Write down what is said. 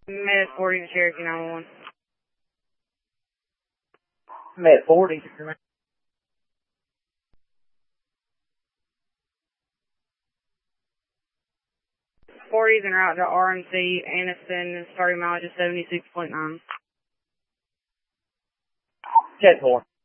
Med 40 to Cherokee 911. Med 40. 40's en route to RMC Anniston, starting mileage of 76.9. 10-4.